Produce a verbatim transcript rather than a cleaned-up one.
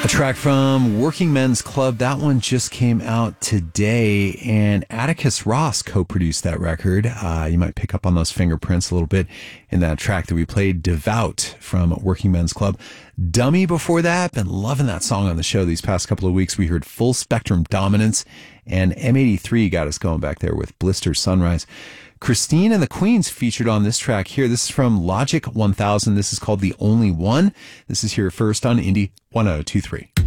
track from Working Men's Club. That one just came out today, and Atticus Ross co-produced that record. Uh, you might pick up on those fingerprints a little bit in that track that we played, Devout from Working Men's Club. Dummy before that. Been loving that song on the show these past couple of weeks. We heard Full Spectrum Dominance, and M eighty-three got us going back there with Blister Sunrise. Christine and the Queens featured on this track here. This is from Logic one thousand. This is called The Only One. This is here first on Indie one oh two three.